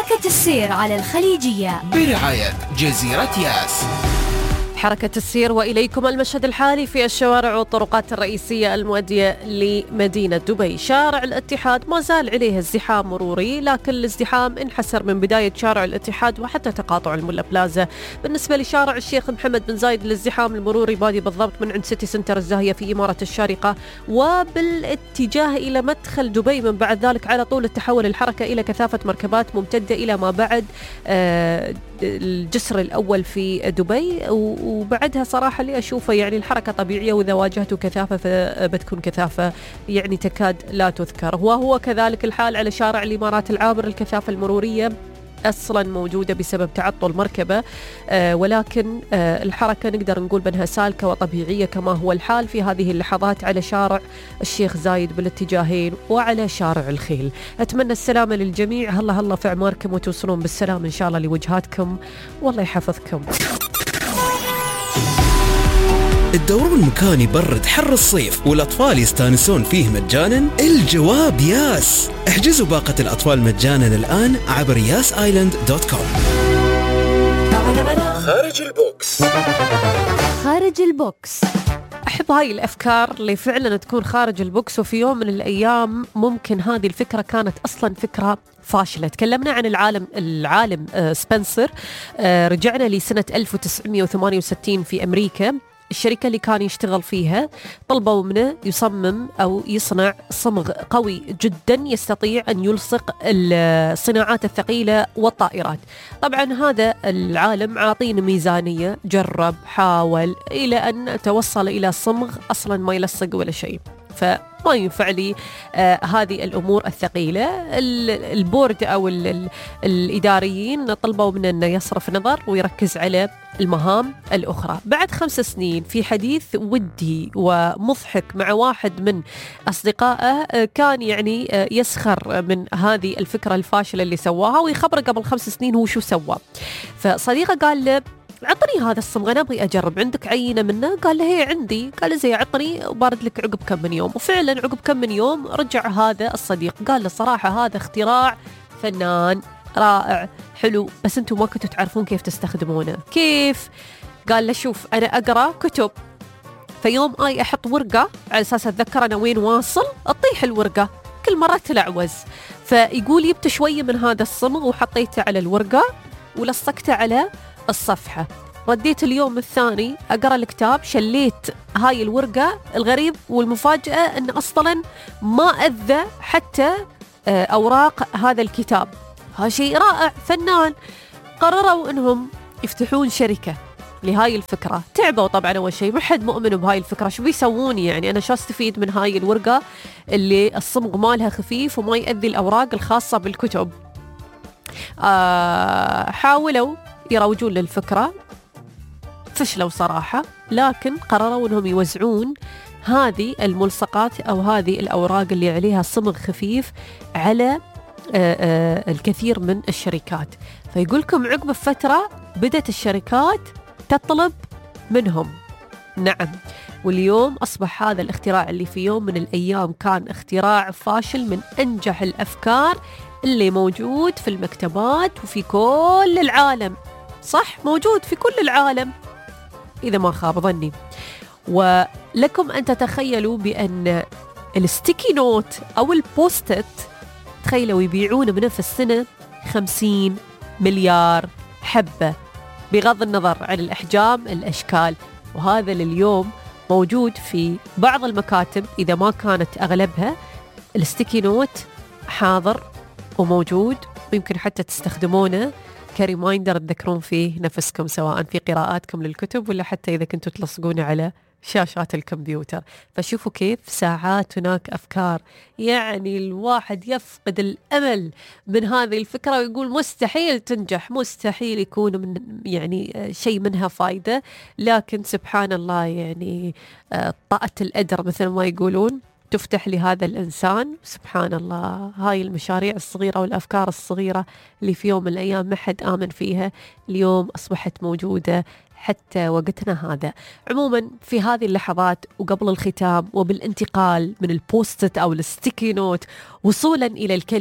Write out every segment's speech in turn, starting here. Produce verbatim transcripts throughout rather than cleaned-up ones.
حركة السير على الخليجية برعاية جزيرة ياس. حركة السير وإليكم المشهد الحالي في الشوارع والطرقات الرئيسية المؤدية لمدينة دبي. شارع الاتحاد ما زال عليه ازدحام مروري، لكن الازدحام انحسر من بداية شارع الاتحاد وحتى تقاطع الملا بلازا. بالنسبة لشارع الشيخ محمد بن زايد الازدحام المروري بادي بالضبط من عند سيتي سنتر الزاهية في إمارة الشارقة وبالاتجاه إلى مدخل دبي. من بعد ذلك على طول التحول الحركة إلى كثافة مركبات ممتدة إلى ما بعد آه الجسر الأول في دبي، وبعدها صراحة اللي أشوفه يعني الحركة طبيعية، وإذا واجهته كثافة فبتكون كثافة يعني تكاد لا تذكر. وهو كذلك الحال على شارع الإمارات العابر، الكثافة المرورية أصلا موجودة بسبب تعطل مركبة، آه ولكن آه الحركة نقدر نقول بأنها سالكة وطبيعية كما هو الحال في هذه اللحظات على شارع الشيخ زايد بالاتجاهين وعلى شارع الخيل. أتمنى السلامة للجميع، هلا هلا في أعماركم وتوصلون بالسلام إن شاء الله لوجهاتكم، والله يحفظكم. الدورون المكان يبرد حر الصيف والأطفال يستانسون فيه مجانا؟ الجواب ياس. احجزوا باقة الأطفال مجانا الآن عبر ياس آيلاند دوت كوم. خارج البوكس. خارج البوكس. أحب هاي الأفكار اللي فعلا تكون خارج البوكس، وفي يوم من الأيام ممكن هذه الفكرة كانت أصلا فكرة فاشلة. تكلمنا عن العالم العالم سبنسر، رجعنا لسنة ألف وتسعمائة وثمانية وستين في أمريكا. الشركة اللي كان يشتغل فيها طلبوا منه يصمم أو يصنع صمغ قوي جدا يستطيع أن يلصق الصناعات الثقيلة والطائرات. طبعا هذا العالم عاطين ميزانية، جرب حاول إلى أن توصل إلى صمغ أصلا ما يلصق ولا شيء، فما ينفع لي آه هذه الأمور الثقيلة. البورد أو ال ال الإداريين طلبوا منه أنه يصرف نظر ويركز على المهام الأخرى. بعد خمس سنين في حديث ودي ومضحك مع واحد من أصدقائه كان يعني آه يسخر من هذه الفكرة الفاشلة اللي سواها ويخبره قبل خمس سنين هو شو سوى. فصديقه قال له عطني هذا الصمغ أنا أبغي أجرب، عندك عينة منه؟ قال له هي عندي. قال له زي عطني وبارد لك عقب كم من يوم. وفعلا عقب كم من يوم رجع هذا الصديق قال له صراحة هذا اختراع فنان رائع حلو، بس أنتم ما كنتوا تعرفون كيف تستخدمونه. كيف؟ قال له شوف أنا أقرأ كتب، فيوم آي أحط ورقة على أساس أتذكر أنا وين واصل، أطيح الورقة كل مرة تلعوز. فيقول جبت شوية من هذا الصمغ وحطيته على الورقة ولصقته على الصفحة. رديت اليوم الثاني أقرأ الكتاب، شليت هاي الورقة. الغريب والمفاجأة أن أصلاً ما أذى حتى أوراق هذا الكتاب. هذا شيء رائع فنان. قرروا أنهم يفتحون شركة لهاي الفكرة. تعبوا طبعاً أول شيء، ما حد مؤمن بهاي الفكرة، شو بيسوون يعني؟ أنا شو استفيد من هاي الورقة اللي الصمغ مالها خفيف وما يأذي الأوراق الخاصة بالكتب؟ آه حاولوا يروجون للفكرة، فشلوا صراحة، لكن قرروا أنهم يوزعون هذه الملصقات أو هذه الأوراق اللي عليها صمغ خفيف على آآ آآ الكثير من الشركات. فيقولكم عقب فترة بدأت الشركات تطلب منهم. نعم، واليوم أصبح هذا الاختراع اللي في يوم من الأيام كان اختراع فاشل من أنجح الأفكار اللي موجود في المكتبات وفي كل العالم. صح، موجود في كل العالم إذا ما خاب ظني. ولكم أن تتخيلوا بأن الستيكي نوت أو البوستت تخيلوا يبيعون منه في السنة خمسين مليار حبة، بغض النظر عن الأحجام الأشكال. وهذا لليوم موجود في بعض المكاتب، إذا ما كانت أغلبها الستيكي نوت حاضر وموجود، ويمكن حتى تستخدمونه كريمايندر تذكرون فيه نفسكم سواء في قراءاتكم للكتب ولا حتى إذا كنتوا تلصقونه على شاشات الكمبيوتر. فشوفوا كيف ساعات هناك أفكار يعني الواحد يفقد الأمل من هذه الفكرة ويقول مستحيل تنجح، مستحيل يكون من يعني شيء منها فايدة، لكن سبحان الله يعني طاقة القدر مثل ما يقولون تفتح لهذا الإنسان. سبحان الله، هاي المشاريع الصغيرة والأفكار الصغيرة اللي في يوم من الأيام ما حد آمن فيها اليوم أصبحت موجودة حتى وقتنا هذا. عموما في هذه اللحظات وقبل الختام وبالانتقال من البوستت أو الستيكي نوت وصولا إلى الكلمة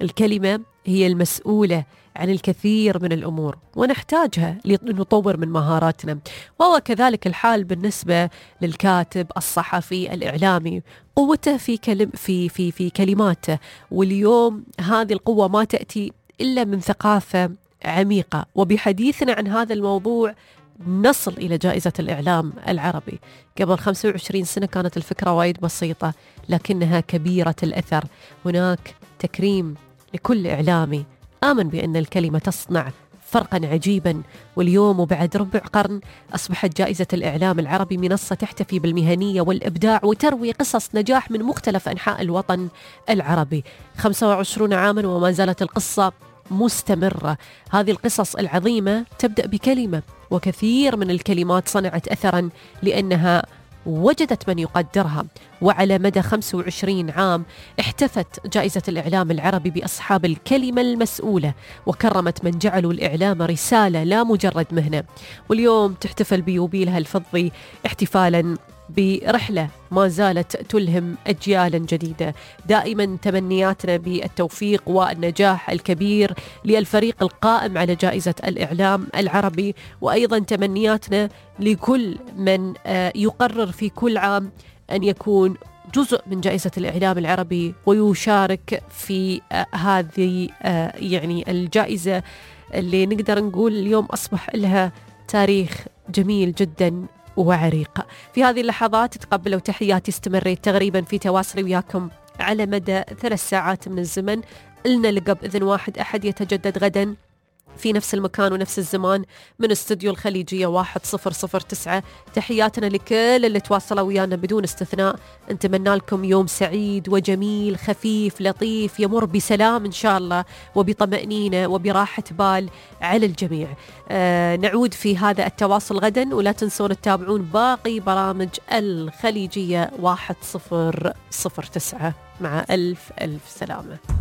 الكلمة هي المسؤولة عن الكثير من الأمور ونحتاجها لنطور من مهاراتنا، وهو كذلك الحال بالنسبة للكاتب، الصحفي، الإعلامي. قوته في كلم في في في كلماته، واليوم هذه القوة ما تأتي إلا من ثقافة عميقة. وبحديثنا عن هذا الموضوع نصل إلى جائزة الإعلام العربي. قبل خمسة وعشرين سنة كانت الفكرة وايد بسيطة لكنها كبيرة الأثر. هناك تكريم لكل إعلامي آمن بأن الكلمة تصنع فرقا عجيبا، واليوم وبعد ربع قرن أصبحت جائزة الإعلام العربي منصة تحتفي بالمهنية والإبداع وتروي قصص نجاح من مختلف أنحاء الوطن العربي. خمسة وعشرين عاما وما زالت القصة مستمرة. هذه القصص العظيمة تبدأ بكلمة، وكثير من الكلمات صنعت أثرا لأنها وجدت من يقدرها. وعلى مدى خمسة وعشرين عام احتفت جائزة الإعلام العربي بأصحاب الكلمة المسؤولة، وكرمت من جعلوا الإعلام رسالة لا مجرد مهنة. واليوم تحتفل بيوبيلها الفضي احتفالا برحلة ما زالت تلهم أجيالا جديدة. دائما تمنياتنا بالتوفيق والنجاح الكبير للفريق القائم على جائزة الإعلام العربي، وأيضا تمنياتنا لكل من يقرر في كل عام أن يكون جزء من جائزة الإعلام العربي ويشارك في هذه يعني الجائزة اللي نقدر نقول اليوم أصبح لها تاريخ جميل جدا وعريق. في هذه اللحظات تقبلوا تحياتي. استمريت تقريبا في تواصلي وياكم على مدى ثلاث ساعات من الزمن. لنا لقى بإذن واحد أحد يتجدد غدا في نفس المكان ونفس الزمان من استوديو الخليجية واحد صفر صفر تسعة. تحياتنا لكل اللي تواصلوا ويانا بدون استثناء. نتمنى لكم يوم سعيد وجميل خفيف لطيف يمر بسلام إن شاء الله وبطمأنينة وبراحة بال على الجميع. آه نعود في هذا التواصل غدا، ولا تنسون تتابعون باقي برامج الخليجية واحد صفر صفر تسعة. مع ألف ألف سلامة.